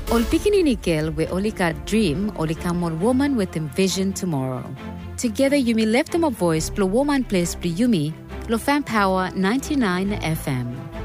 Ol pikininikil we olika dream olika more woman with envision tomorrow. Together Yumi left them a voice plo woman place pli Yumi lo fan power 99 FM.